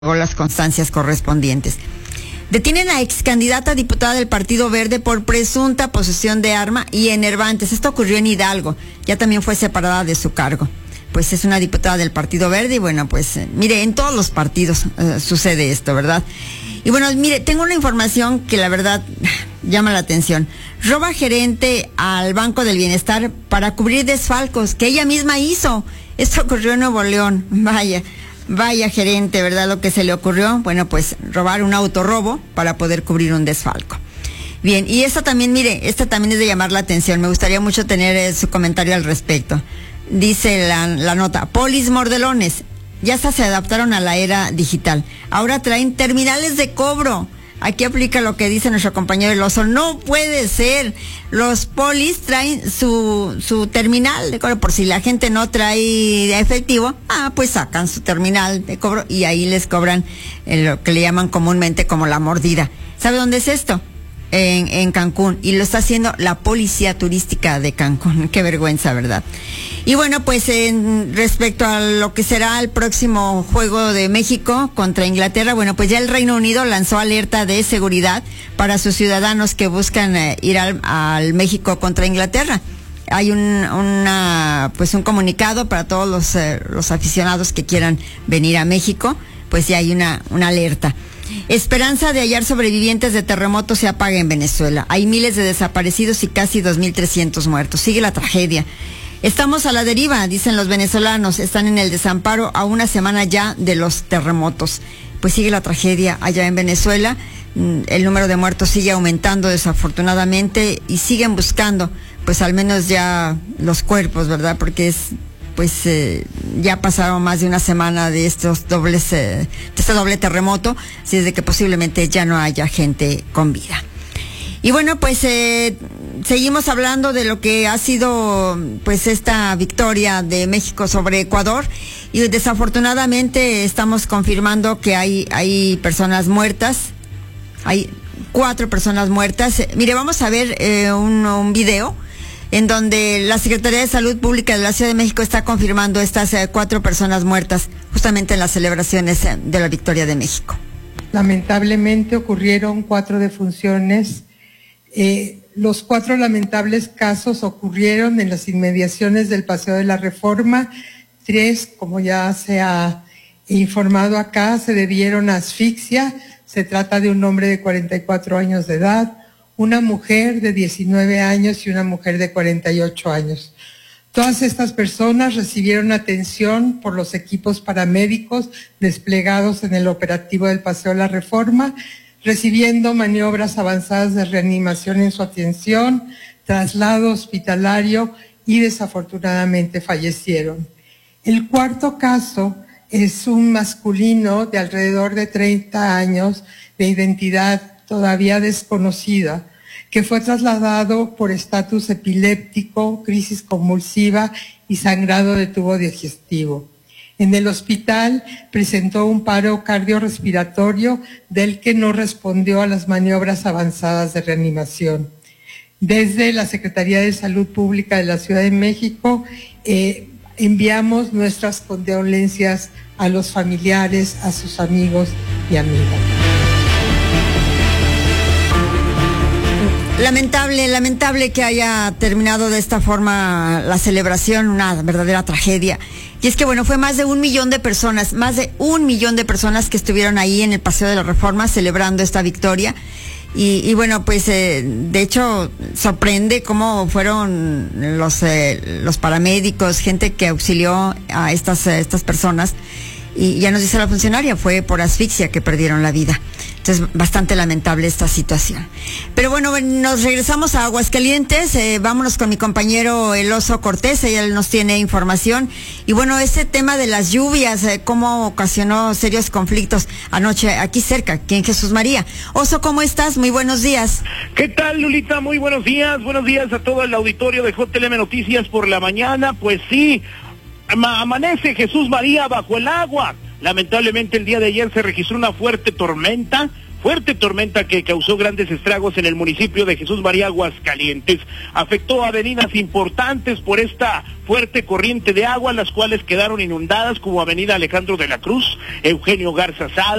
las constancias correspondientes. Detienen a ex candidata a diputada del Partido Verde por presunta posesión de arma y enervantes. Esto ocurrió en Hidalgo. Ya también fue separada de su cargo. Pues es una diputada del Partido Verde y bueno, pues mire, en todos los partidos sucede esto, ¿verdad? Y bueno, mire, tengo una información que la verdad llama la atención. Roba gerente al Banco del Bienestar para cubrir desfalcos que ella misma hizo. Esto ocurrió en Nuevo León. Vaya gerente, ¿verdad? Lo que se le ocurrió, bueno, pues robar un autorrobo para poder cubrir un desfalco. Bien, y esta también, mire, esta también es de llamar la atención. Me gustaría mucho tener su comentario al respecto. Dice la nota, polis mordelones, ya hasta se adaptaron a la era digital. Ahora traen terminales de cobro. Aquí aplica lo que dice nuestro compañero El Oso. No puede ser. Los polis traen su terminal de cobro. Por si la gente no trae efectivo, pues sacan su terminal de cobro y ahí les cobran lo que le llaman comúnmente como la mordida. ¿Sabe dónde es esto? En Cancún, y lo está haciendo la Policía Turística de Cancún. Qué vergüenza, ¿verdad? Y bueno, pues respecto a lo que será el próximo juego de México contra Inglaterra, bueno, pues ya el Reino Unido lanzó alerta de seguridad para sus ciudadanos que buscan ir al México contra Inglaterra. Hay un comunicado para todos los aficionados que quieran venir a México, pues ya hay una alerta. Esperanza de hallar sobrevivientes de terremotos se apaga en Venezuela. Hay miles de desaparecidos y casi 2,300 muertos. Sigue la tragedia. Estamos a la deriva, dicen los venezolanos. Están en el desamparo a una semana ya de los terremotos. Pues sigue la tragedia allá en Venezuela. El número de muertos sigue aumentando desafortunadamente y siguen buscando, pues al menos ya los cuerpos, ¿verdad? Porque ya pasaron más de una semana de este doble terremoto, así es de que posiblemente ya no haya gente con vida. Y bueno, pues seguimos hablando de lo que ha sido pues esta victoria de México sobre Ecuador, y desafortunadamente estamos confirmando que hay personas muertas, hay 4 personas muertas. Mire, vamos a ver un video en donde la Secretaría de Salud Pública de la Ciudad de México está confirmando estas 4 personas muertas justamente en las celebraciones de la victoria de México. Lamentablemente ocurrieron 4 defunciones. Los 4 lamentables casos ocurrieron en las inmediaciones del Paseo de la Reforma. 3, como ya se ha informado acá, se debieron a asfixia. Se trata de un hombre de 44 años de edad, una mujer de 19 años y una mujer de 48 años. Todas estas personas recibieron atención por los equipos paramédicos desplegados en el operativo del Paseo de la Reforma, recibiendo maniobras avanzadas de reanimación en su atención, traslado hospitalario y desafortunadamente fallecieron. El 4º caso es un masculino de alrededor de 30 años de identidad todavía desconocida, que fue trasladado por estatus epiléptico, crisis convulsiva y sangrado de tubo digestivo. En el hospital presentó un paro cardiorrespiratorio del que no respondió a las maniobras avanzadas de reanimación. Desde la Secretaría de Salud Pública de la Ciudad de México enviamos nuestras condolencias a los familiares, a sus amigos y amigas. Lamentable que haya terminado de esta forma la celebración, una verdadera tragedia. Y es que bueno, fue más de 1 millón de personas que estuvieron ahí en el Paseo de la Reforma celebrando esta victoria. Y bueno, pues de hecho sorprende cómo fueron los paramédicos, gente que auxilió a estas personas. Y ya nos dice la funcionaria, fue por asfixia que perdieron la vida. Entonces, bastante lamentable esta situación. Pero bueno, nos regresamos a Aguascalientes, vámonos con mi compañero El Oso Cortés, él nos tiene información. Y bueno, ese tema de las lluvias, cómo ocasionó serios conflictos anoche aquí cerca, aquí en Jesús María. Oso, ¿cómo estás? Muy buenos días. ¿Qué tal, Lulita? Muy buenos días a todo el auditorio de JLM Noticias por la mañana. Pues sí, amanece Jesús María bajo el agua. Lamentablemente el día de ayer se registró una fuerte tormenta que causó grandes estragos en el municipio de Jesús María, Aguascalientes. Afectó avenidas importantes por esta fuerte corriente de agua, las cuales quedaron inundadas, como Avenida Alejandro de la Cruz, Eugenio Garza Sada,